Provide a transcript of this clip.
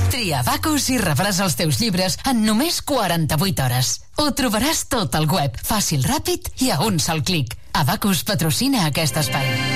Tria Abacus i rebràs els teus llibres en només 48 hores. Ho trobaràs tot al web, fàcil, ràpid i a un sol clic. Abacus patrocina aquest espai.